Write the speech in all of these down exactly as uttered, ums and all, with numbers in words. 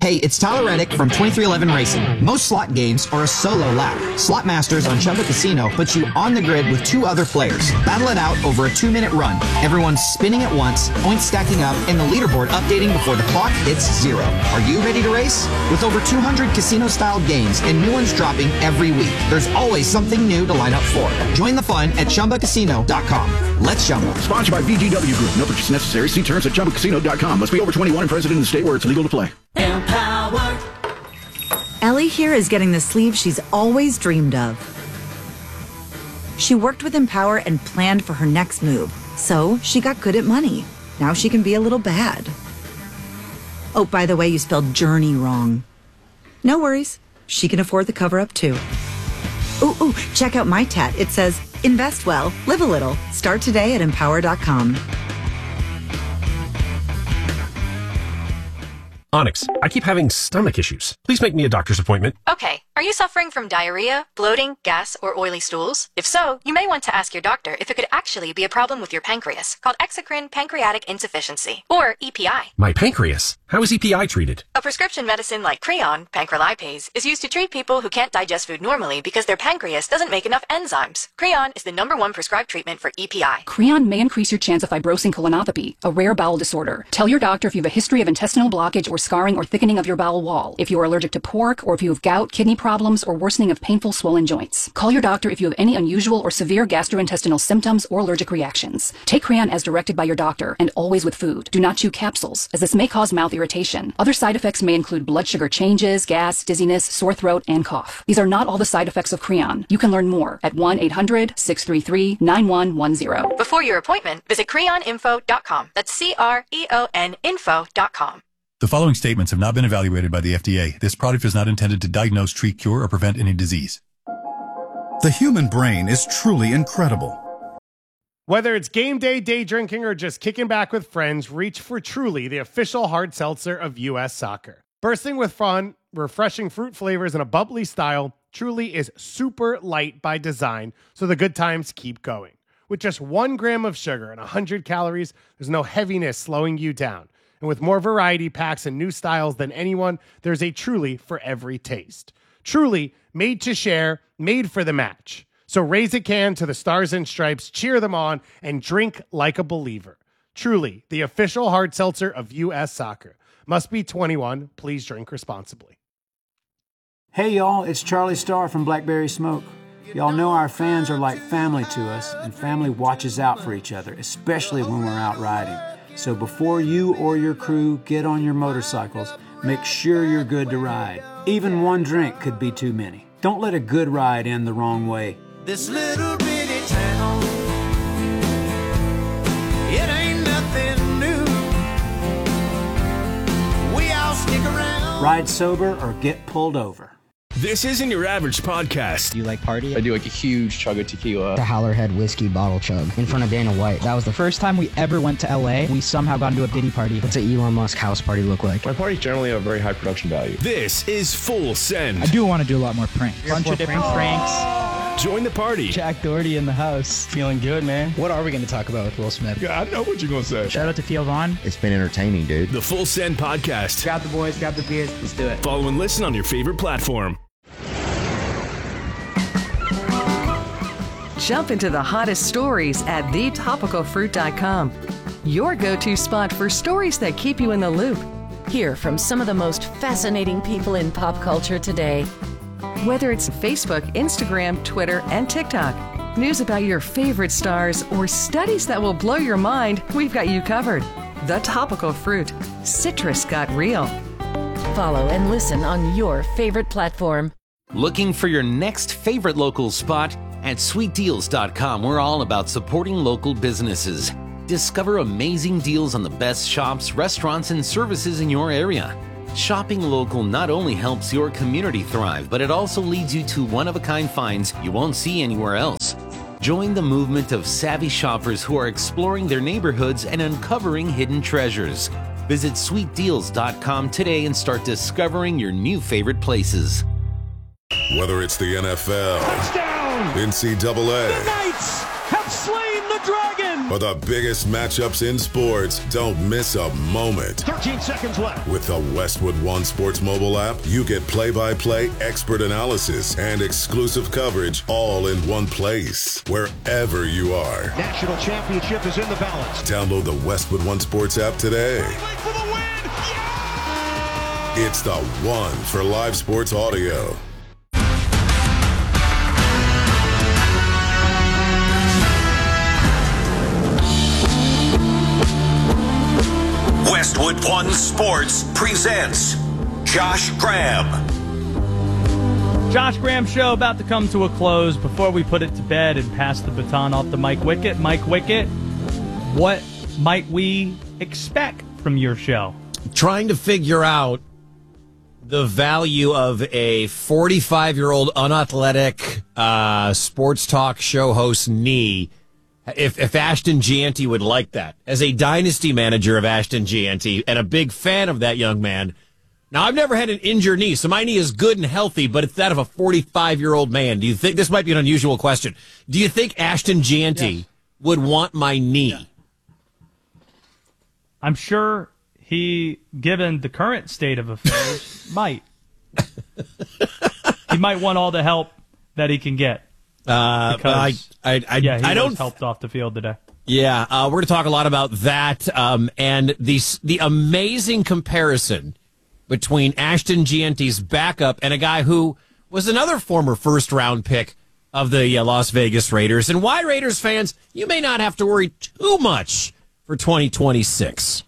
Hey, it's Tyler Reddick from twenty-three eleven Racing. Most slot games are a solo lap. Slot Masters on Chumba Casino puts you on the grid with two other players. Battle it out over a two-minute run. Everyone's spinning at once, points stacking up, and the leaderboard updating before the clock hits zero. Are you ready to race? With over two hundred casino-style games and new ones dropping every week, there's always something new to line up for. Join the fun at Chumba Casino dot com. Let's Chumba. Sponsored by B G W Group. No purchase necessary. See terms at Chumba Casino dot com. Must be over twenty-one and present in the state where it's legal to play. Empower. Ellie here is getting the sleeve she's always dreamed of. She worked with Empower and planned for her next move, so she got good at money. Now she can be a little bad. Oh, by the way, you spelled journey wrong. No worries. She can afford the cover-up, too. Ooh, ooh, check out my tat. It says, invest well, live a little. Start today at empower dot com. Onyx, I keep having stomach issues. Please make me a doctor's appointment. Okay. Are you suffering from diarrhea, bloating, gas, or oily stools? If so, you may want to ask your doctor if it could actually be a problem with your pancreas, called exocrine pancreatic insufficiency, or E P I. My pancreas? How is E P I treated? A prescription medicine like Creon, pancrelipase, is used to treat people who can't digest food normally because their pancreas doesn't make enough enzymes. Creon is the number one prescribed treatment for E P I. Creon may increase your chance of fibrosing colonopathy, a rare bowel disorder. Tell your doctor if you have a history of intestinal blockage or scarring or thickening of your bowel wall, if you are allergic to pork, or if you have gout, kidney problems, or worsening of painful swollen joints. Call your doctor if you have any unusual or severe gastrointestinal symptoms or allergic reactions. Take Creon as directed by your doctor, and always with food. Do not chew capsules, as this may cause mouth irritation. Other side effects may include blood sugar changes, gas, dizziness, sore throat, and cough. These are not all the side effects of Creon. You can learn more at one eight hundred, six three three, nine one one zero. Before your appointment, visit creon info dot com. That's C R E O N info dot com. The following statements have not been evaluated by the F D A. This product is not intended to diagnose, treat, cure, or prevent any disease. The human brain is truly incredible. Whether it's game day, day drinking, or just kicking back with friends, reach for Truly, the official hard seltzer of U S Soccer. Bursting with fun, refreshing fruit flavors, and a bubbly style, Truly is super light by design, so the good times keep going. With just one gram of sugar and one hundred calories, there's no heaviness slowing you down. And with more variety packs and new styles than anyone, there's a Truly for every taste. Truly, made to share, made for the match. So raise a can to the Stars and Stripes, cheer them on, and drink like a believer. Truly, the official hard seltzer of U S Soccer. Must be twenty-one. Please drink responsibly. Hey, y'all, it's Charlie Starr from Blackberry Smoke. Y'all know our fans are like family to us, and family watches out for each other, especially when we're out riding. So before you or your crew get on your motorcycles, make sure you're good to ride. Even one drink could be too many. Don't let a good ride end the wrong way. This little bitty town, it ain't nothing new. We all stick around. Ride sober or get pulled over. This isn't your average podcast. Do you like party? I do like a huge chug of tequila. The Howlerhead whiskey bottle chug in front of Dana White. That was the first time we ever went to L A. We somehow got into a Diddy party. What's an Elon Musk house party look like? My parties generally have very high production value. This is Full Send. I do want to do a lot more pranks. A bunch of different pranks. Join the party. Jack Doherty in the house. Feeling good, man. What are we going to talk about with Will Smith? Yeah, I know what you're going to say. Shout out to Theo Vaughn. It's been entertaining, dude. The Full Send podcast. Grab the boys, grab the beers. Let's do it. Follow and listen on your favorite platform. Jump into the hottest stories at the topical fruit dot com. Your go-to spot for stories that keep you in the loop. Hear from some of the most fascinating people in pop culture today. Whether it's Facebook, Instagram, Twitter, and TikTok, news about your favorite stars, or studies that will blow your mind, we've got you covered. The Topical Fruit. Citrus got real. Follow and listen on your favorite platform. Looking for your next favorite local spot? At sweet deals dot com, we're all about supporting local businesses. Discover amazing deals on the best shops, restaurants, and services in your area. Shopping local not only helps your community thrive, but it also leads you to one-of-a-kind finds you won't see anywhere else. Join the movement of savvy shoppers who are exploring their neighborhoods and uncovering hidden treasures. Visit sweet deals dot com today and start discovering your new favorite places. Whether it's the N F L, touchdown, N C double A, the Knights have slain the dragon, For the biggest matchups in sports, don't miss a moment. thirteen seconds left. With the Westwood One Sports mobile app, you get play-by-play expert analysis and exclusive coverage all in one place, wherever you are. National championship is in the balance. Download the Westwood One Sports app today. It's the one for live sports audio. Westwood One Sports presents Josh Graham. Josh Graham Show about to come to a close. Before we put it to bed and pass the baton off to Mike Wickett. Mike Wickett, what might we expect from your show? Trying to figure out the value of a forty-five-year-old unathletic uh, sports talk show host knee. If, if Ashton Gianti would like that. As a dynasty manager of Ashton Gianti and a big fan of that young man. Now, I've never had an injured knee, so my knee is good and healthy, but it's that of a forty-five-year-old man. Do you think, this might be an unusual question, do you think Ashton Gianti yes. would want my knee? Yeah. I'm sure he, given the current state of affairs, might. He might want all the help that he can get. Uh, because, I, I, I, yeah, he I don't was helped off the field today. Yeah, uh, we're going to talk a lot about that um, and the the amazing comparison between Ashton Gianti's backup and a guy who was another former first round pick of the uh, Las Vegas Raiders. And why, Raiders fans, you may not have to worry too much for twenty twenty-six.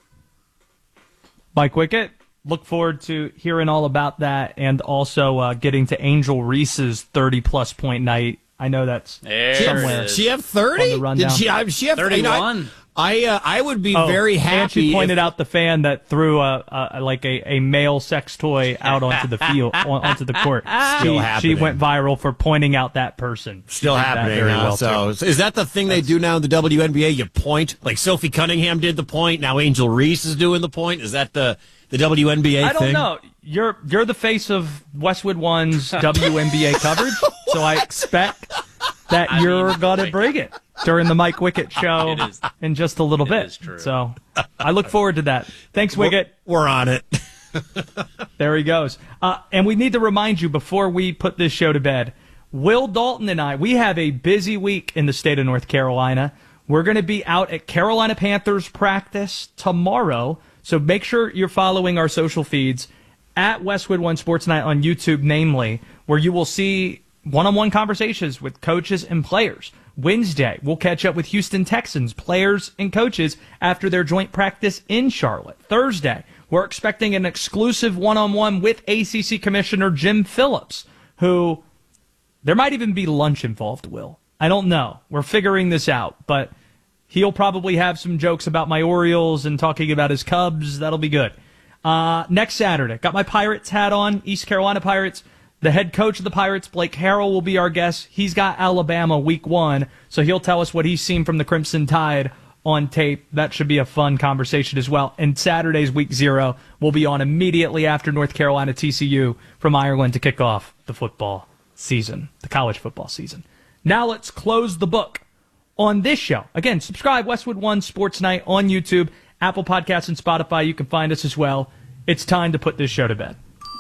Mike Wickett, look forward to hearing all about that and also uh, getting to Angel Reese's thirty-plus point night. I know that's there somewhere. Did she have thirty? Did she, uh, she have thirty-one? You know, I uh, I would be oh, very happy. And she pointed if, out the fan that threw a, a like a, a male sex toy out onto the field, on, onto the court. Still she, happening. She went viral for pointing out that person. Still happening. Very uh, well so, too. is that the thing that's, they do now in the W N B A? You point, like Sophie Cunningham did the point. Now Angel Reese is doing the point. Is that the the W N B A I thing? don't know. You're you're the face of Westwood One's W N B A coverage, so I expect that I you're mean, going to bring it during the Mike Wickett show is, in just a little bit. So I look forward to that. Thanks, Wickett. We're, we're on it. There he goes. Uh, and we need to remind you before we put this show to bed, Will Dalton and I, we have a busy week in the state of North Carolina. We're going to be out at Carolina Panthers practice tomorrow. So make sure you're following our social feeds at Westwood One Sports Night on YouTube, namely, where you will see one-on-one conversations with coaches and players. Wednesday, we'll catch up with Houston Texans players and coaches after their joint practice in Charlotte. Thursday, we're expecting an exclusive one-on-one with A C C Commissioner Jim Phillips, who there might even be lunch involved, Will. I don't know. We're figuring this out, but he'll probably have some jokes about my Orioles and talking about his Cubs. That'll be good. Uh, next Saturday, got my Pirates hat on, East Carolina Pirates. The head coach of the Pirates, Blake Harrell, will be our guest. He's got Alabama week one, so he'll tell us what he's seen from the Crimson Tide on tape. That should be a fun conversation as well. And Saturday's week zero will be on immediately after North Carolina T C U from Ireland to kick off the football season, the college football season. Now let's close the book on this show. Again, subscribe, Westwood One Sports Night on YouTube, Apple Podcasts, and Spotify. You can find us as well. It's time to put this show to bed.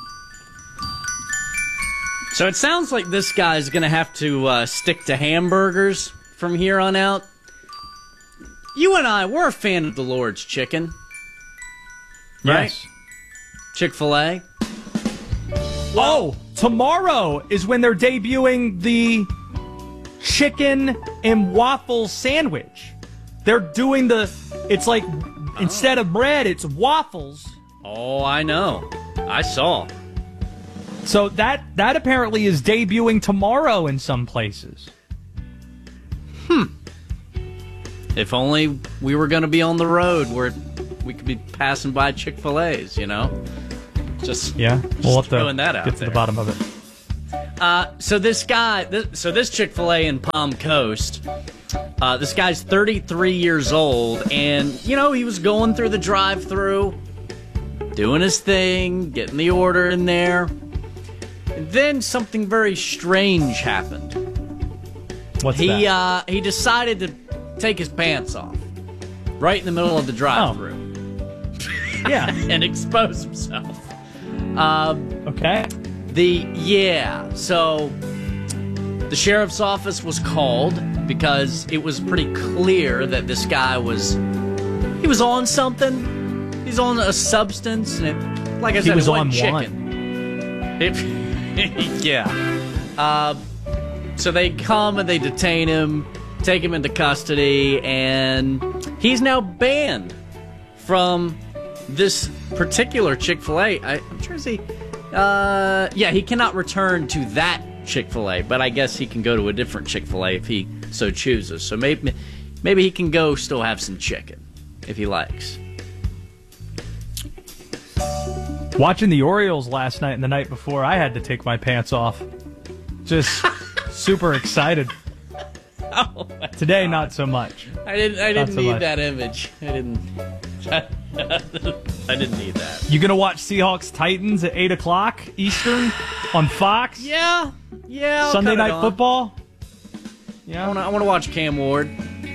So it sounds like this guy's going to have to uh, stick to hamburgers from here on out. You and I, we're a fan of the Lord's Chicken. Right? Yes. Chick-fil-A. Oh, tomorrow is when they're debuting the chicken and waffle sandwich. They're doing the, it's like, oh. instead of bread, it's waffles. Oh, I know. I saw. So that that apparently is debuting tomorrow in some places. Hmm. If only we were going to be on the road where we could be passing by Chick-fil-A's, you know? Just, yeah, we'll just throwing that out get to there. the bottom of it. Uh, so this guy, this, so this Chick-fil-A in Palm Coast, uh, this guy's thirty-three years old, and, you know, he was going through the drive-thru, doing his thing, getting the order in there. And then something very strange happened. What's he, that? Uh, he decided to take his pants off right in the middle of the drive-thru. Oh. Yeah. And expose himself. Um, okay. The yeah. So the sheriff's office was called because it was pretty clear that this guy was he was on something. He's on a substance, and it, like I said, he was it wasn't on chicken. one. It, yeah. Uh, so they come and they detain him, take him into custody, and he's now banned from this particular Chick-fil-A. I, I'm sure he, uh, yeah, he cannot return to that Chick-fil-A, but I guess he can go to a different Chick-fil-A if he so chooses. So maybe, maybe he can go still have some chicken if he likes. Watching the Orioles last night and the night before, I had to take my pants off. Just super excited. Oh Today, God. Not so much. I didn't. I Not didn't so need much. that image. I didn't. I didn't need that. You gonna watch Seahawks Titans at eight o'clock Eastern on Fox? Yeah, yeah. I'll Sunday cut it Night on. Football. Yeah. I want to. I want to watch Cam Ward.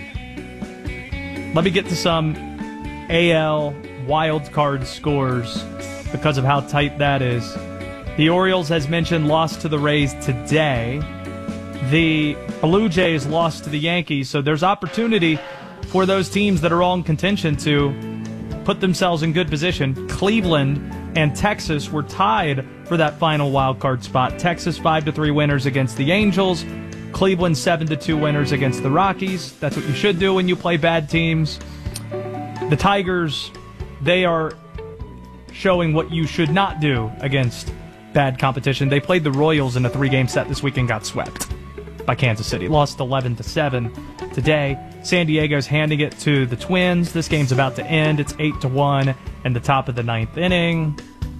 Let me get to some A L wild card scores because of how tight that is. The Orioles, as mentioned, lost to the Rays today. The Blue Jays lost to the Yankees, so there's opportunity for those teams that are all in contention to put themselves in good position. Cleveland and Texas were tied for that final wild card spot. Texas five to three winners against the Angels. Cleveland seven to two winners against the Rockies. That's what you should do when you play bad teams. The Tigers, they are showing what you should not do against bad competition. They played the Royals in a three-game set this week and got swept by Kansas City. Lost eleven to seven today. San Diego's handing it to the Twins. This game's about to end. It's eight to one in the top of the ninth inning.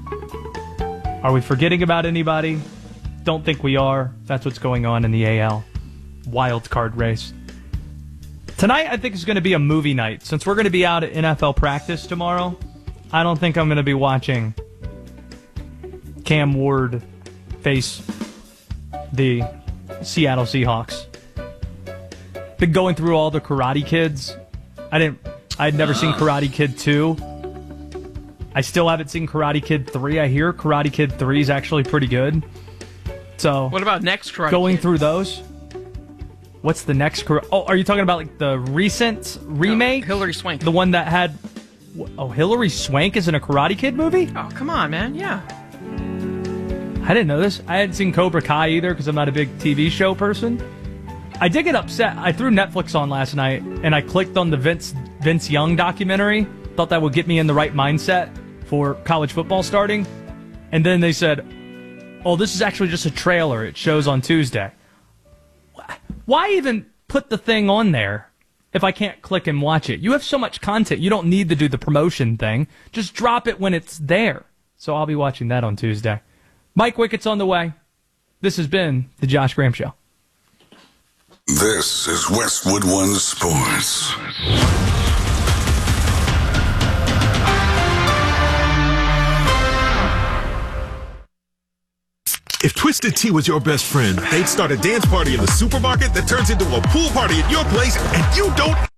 Are we forgetting about anybody? Don't think we are. That's what's going on in the A L wild card race. Tonight, I think, is going to be a movie night. Since we're going to be out at N F L practice tomorrow, I don't think I'm going to be watching Cam Ward face the Seattle Seahawks. Been going through all the Karate Kids. I didn't. I had never seen Karate Kid two. I still haven't seen Karate Kid three. I hear Karate Kid three is actually pretty good. So, what about next Karate going Kid? through those? What's the next? Kar- oh, are you talking about like the recent remake? No, Hilary Swank. The one that had. Oh, Hilary Swank is in a Karate Kid movie? Oh, come on, man. Yeah. I didn't know this. I hadn't seen Cobra Kai either because I'm not a big T V show person. I did get upset. I threw Netflix on last night and I clicked on the Vince Vince Young documentary. Thought that would get me in the right mindset for college football starting. And then they said, oh, this is actually just a trailer. It shows on Tuesday. Why even put the thing on there if I can't click and watch it? You have so much content. You don't need to do the promotion thing. Just drop it when it's there. So I'll be watching that on Tuesday. Mike Wickett's on the way. This has been the Josh Graham Show. This is Westwood One Sports. If Twisted Tea was your best friend, they'd start a dance party in the supermarket that turns into a pool party at your place, and you don't